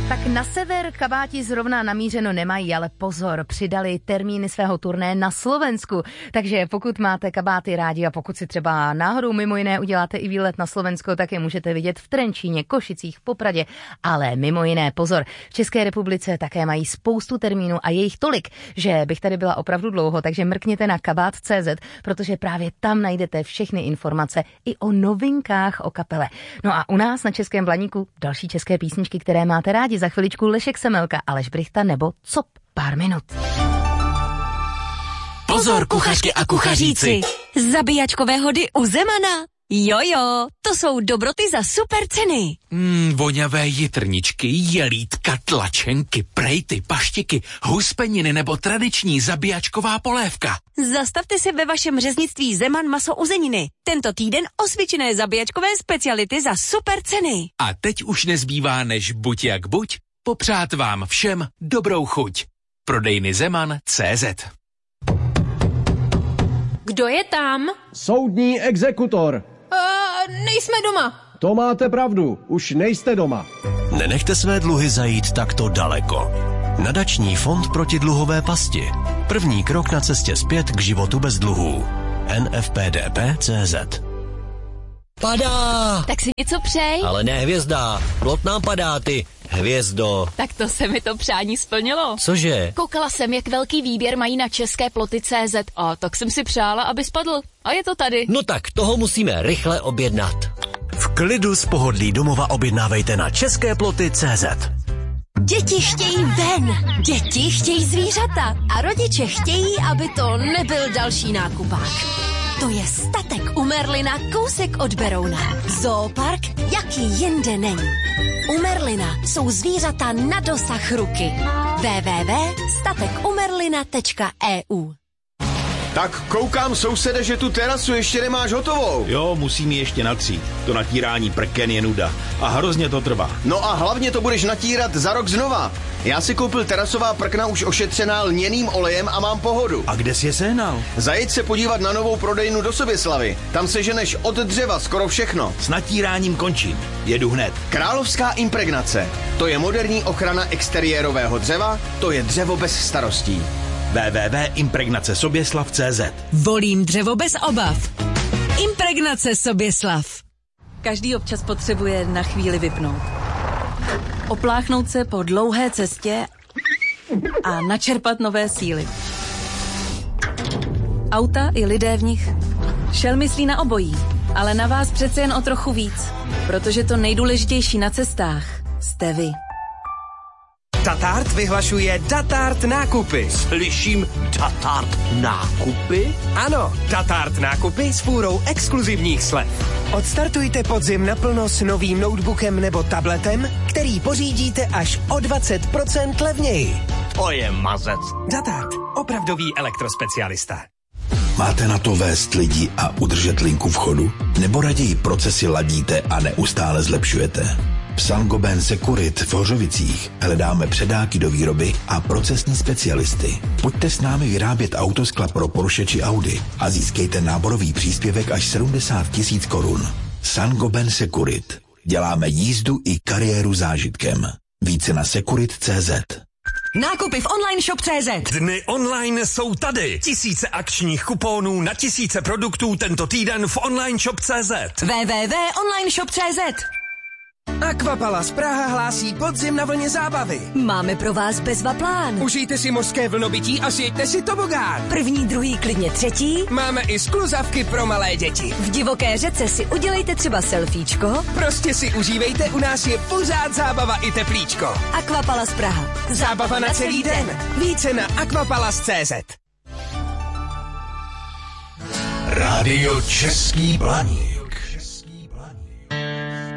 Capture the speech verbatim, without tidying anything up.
Tak na sever kabáti zrovna namířeno nemají, ale pozor, přidali termíny svého turné na Slovensku. Takže pokud máte kabáty rádi a pokud si třeba náhodou mimo jiné uděláte i výlet na Slovensko, tak je můžete vidět v Trenčíně, Košicích, Popradě. Ale mimo jiné pozor, v České republice také mají spoustu termínů a je jich tolik, že bych tady byla opravdu dlouho, takže mrkněte na kabát tečka cé zet, protože právě tam najdete všechny informace i o novinkách o kapele. No a u nás na Českém Blaníku další české písničky, které máte rádi. Za chviličku Lešek Semelka, Aleš Brychta nebo Cop, pár minut. Pozor, kuchařky a kuchaříci! Zabíjačkové hody u Zemana. Jojo, to jsou dobroty za super ceny. Mm, voňavé jitrničky, jelítka, tlačenky, prejty, paštiky, huspeniny nebo tradiční zabíjačková polévka. Zastavte se ve vašem řeznictví Zeman maso uzeniny. Tento týden osvědčené zabíjačkové speciality za super ceny. A teď už nezbývá než buď jak buď, popřát vám všem dobrou chuť. Prodejny Zeman tečka cé zet. Kdo je tam? Soudní exekutor. Uh, nejsme doma. To máte pravdu, už nejste doma. Nenechte své dluhy zajít takto daleko. Nadační fond proti dluhové pasti. První krok na cestě zpět k životu bez dluhů. en ef pé dé pé tečka cé zet. Padá! Tak si něco přej. Ale ne hvězda, plot nám padá, ty hvězdo. Tak to se mi to přání splnilo. Cože? Koukala jsem, jak velký výběr mají na české ploty tečka cé zet a tak jsem si přála, aby spadl. A je to tady. No tak toho musíme rychle objednat. V klidu z pohodlí domova objednávejte na české ploty tečka cé zet. Děti chtějí ven, děti chtějí zvířata a rodiče chtějí, aby to nebyl další nákupák. To je Statek u Merlina, kousek od Berouna. Zoopark, jaký jinde není. U Merlina jsou zvířata na dosah ruky. w w w tečka statek u merlina tečka e u. Tak koukám, sousede, že tu terasu ještě nemáš hotovou. Jo, musím ji ještě natřít. To natírání prken je nuda. A hrozně to trvá. No a hlavně to budeš natírat za rok znova. Já si koupil terasová prkna už ošetřená lněným olejem a mám pohodu. A kde jsi je sehnal? Zajeď se podívat na novou prodejnu do Soběslavy. Tam seženeš od dřeva skoro všechno. S natíráním končím. Jedu hned. Královská impregnace. To je moderní ochrana exteriérového dřeva, to je dřevo bez starostí. w w w tečka impregnace soběslav tečka cé zet. Volím dřevo bez obav. Impregnace Soběslav. Každý občas potřebuje na chvíli vypnout. Opláchnout se po dlouhé cestě a načerpat nové síly. Auta i lidé v nich. Shell myslí na obojí, ale na vás přece jen o trochu víc, protože to nejdůležitější na cestách jste vy. Datart vyhlašuje Datart nákupy. Slyším Datart nákupy? Ano, Datart nákupy s fůrou exkluzivních slev. Odstartujte podzim naplno s novým notebookem nebo tabletem, který pořídíte až o dvacet procent levněji. To je mazec. Datart, opravdový elektrospecialista. Máte na to vést lidi a udržet linku v chodu? Nebo raději procesy ladíte a neustále zlepšujete? V Saint-Gobain Securit v Hořovicích hledáme předáky do výroby a procesní specialisty. Pojďte s námi vyrábět autoskla pro Porsche či Audi a získejte náborový příspěvek až sedmdesát tisíc korun. Saint-Gobain Securit. Děláme jízdu i kariéru zážitkem. Více na securit tečka cé zet. Nákupy v online shop tečka cé zet. Dny online jsou tady. Tisíce akčních kuponů na tisíce produktů tento týden v online shop tečka cé zet. w w w tečka online shop tečka cé zet. Aquapalace Praha hlásí podzim na vlně zábavy. Máme pro vás bezva plán. Užijte si mořské vlnobytí a sjeďte si tobogán. První, druhý, klidně třetí. Máme i skluzavky pro malé děti. V divoké řece si udělejte třeba selfiečko. Prostě si užívejte, u nás je pořád zábava i teplíčko. Aquapalace Praha. Zábava na celý den. Více na aquapalace tečka cé zet. Rádio Český Blaník.